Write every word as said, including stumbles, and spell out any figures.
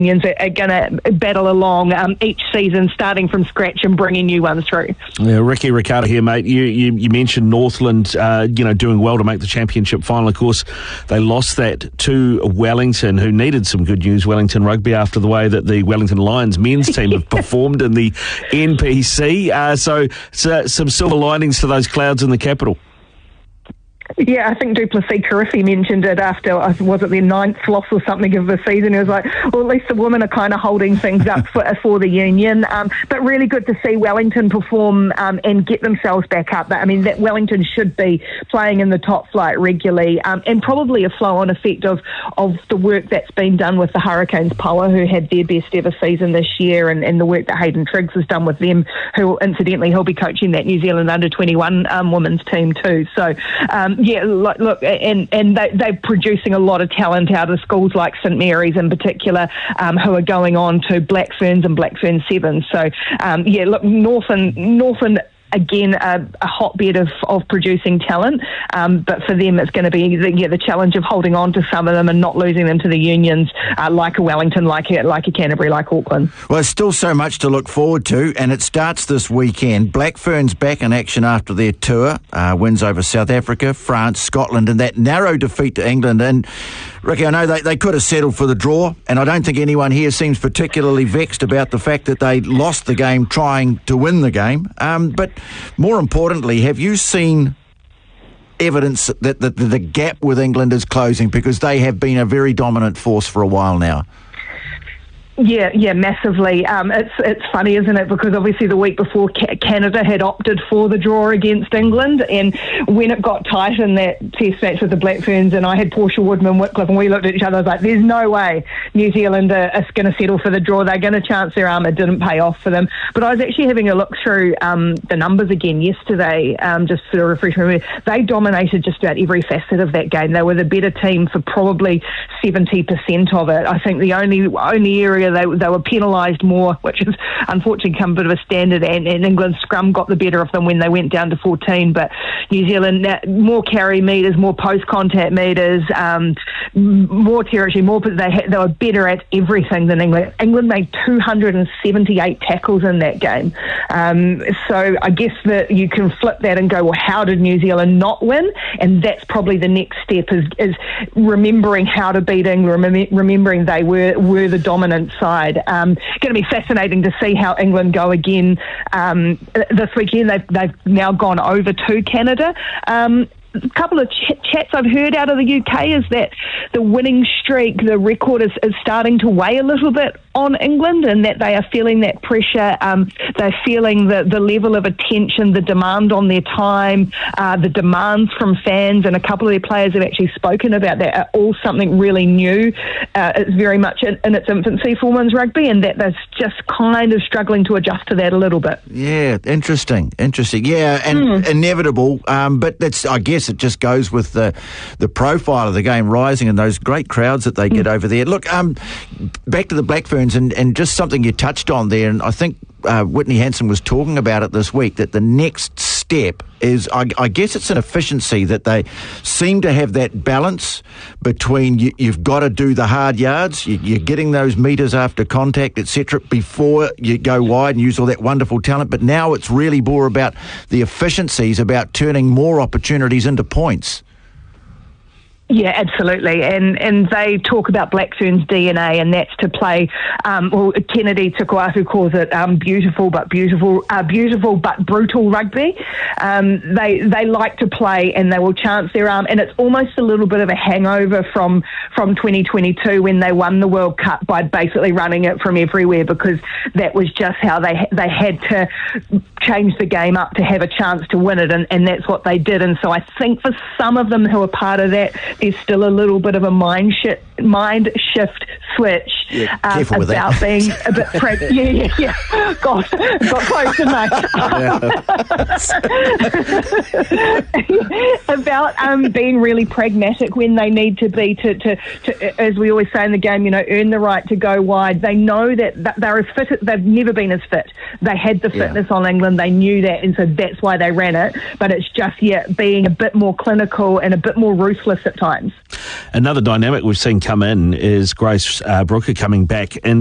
Unions are, are going to battle along um, each season, starting from scratch and bringing new ones through. Yeah, Ricky Ricardo here, mate. You you, you mentioned Northland, uh, you know, doing well to make the championship final. Of course, they lost that to Wellington, who needed some good news. Wellington Rugby, after the way that the Wellington Lions men's team have performed in the N P C. Uh, so, so some silver linings to those clouds in the capital. Yeah, I think Duplessis Carriffy mentioned it after, was it their ninth loss or something of the season? He was like, well, at least the women are kind of holding things up for, for the Union. Um, but really good to see Wellington perform um, and get themselves back up. I mean, that Wellington should be playing in the top flight regularly, um, and probably a flow-on effect of, of the work that's been done with the Hurricanes Power, who had their best ever season this year, and, and the work that Hayden Triggs has done with them, who incidentally he'll be coaching that New Zealand under twenty-one um, women's team too. So, um, yeah, look, look and, and they, they're producing a lot of talent out of schools like St Mary's in particular, um, who are going on to Black Ferns and Black Fern Sevens. So, um, yeah, look, Northern, Northern again, a, a hotbed of, of producing talent, um, but for them it's going to be the, yeah, the challenge of holding on to some of them and not losing them to the Unions, uh, like a Wellington, like a, like a Canterbury, like Auckland. Well, there's still so much to look forward to, and it starts this weekend. Black Ferns back in action after their tour, uh, wins over South Africa, France, Scotland, and that narrow defeat to England. And Ricky, I know they, they could have settled for the draw, and I don't think anyone here seems particularly vexed about the fact that they lost the game trying to win the game. Um, but more importantly, have you seen evidence that the, the gap with England is closing, because they have been a very dominant force for a while now? Yeah, yeah, massively. Um, it's it's funny, isn't it? Because obviously the week before Ca- Canada had opted for the draw against England, and when it got tight in that test match with the Black Ferns, and I had Portia Woodman-Whitcliffe, and we looked at each other, I was like, there's no way New Zealand are, are going to settle for the draw. They're going to chance their arm. It didn't pay off for them. But I was actually having a look through um, the numbers again yesterday, um, just to refresh my memory. They dominated just about every facet of that game. They were the better team for probably seventy percent of it. I think the only only area They, they were penalised more, which has unfortunately become a bit of a standard, and, and England's scrum got the better of them when they went down to fourteen. But New Zealand, more carry metres, more post-contact metres, um, more territory, more. They, had, they were better at everything than England. England made two hundred seventy-eight tackles in that game. Um, so I guess that you can flip that and go, well, how did New Zealand not win? And that's probably the next step, is, is remembering how to beat England, remembering they were, were the dominant side. Um, going to be fascinating to see how England go again um, this weekend. They've, they've now gone over to Canada. Um, a couple of ch- chats I've heard out of the U K is that the winning streak, the record is, is starting to weigh a little bit on England, and that they are feeling that pressure. Um, they're feeling the, the level of attention, the demand on their time, uh, the demands from fans, and a couple of their players have actually spoken about that, are all something really new. Uh, it's very much in, in its infancy for women's rugby, and that they're just kind of struggling to adjust to that a little bit. Yeah, interesting, interesting. Yeah, and mm. inevitable, um, but that's, I guess it just goes with the the profile of the game rising and those great crowds that they get mm. over there. Look, um, back to the Black Ferns, and, and just something you touched on there, and I think uh, Whitney Hansen was talking about it this week, that the next step is, I, I guess it's an efficiency, that they seem to have that balance between you, you've got to do the hard yards, you, you're getting those metres after contact, et cetera, before you go wide and use all that wonderful talent. But now it's really more about the efficiencies, about turning more opportunities into points. Yeah, absolutely. And and they talk about Black Ferns D N A, and that's to play, um, well, Kennedy Tukuatu calls it um, beautiful but beautiful, uh, beautiful but brutal rugby. Um, they they like to play, and they will chance their arm, and it's almost a little bit of a hangover from, from twenty twenty-two when they won the World Cup by basically running it from everywhere, because that was just how they they had to change the game up to have a chance to win it, and, and that's what they did. And so I think for some of them who are part of that, there's still a little bit of a mind shift, mind shift switch yeah, um, about that. being a bit prag- yeah, yeah, yeah. God, got close to me. About um, being really pragmatic when they need to be to, to, to, as we always say in the game, you know, earn the right to go wide. They know that they're as fit. They've never been as fit. They had the fitness yeah. on England. They knew that, and so that's why they ran it. But it's just yeah, being a bit more clinical and a bit more ruthless at times. Another dynamic we've seen come come in is Grace uh, Brooker coming back in.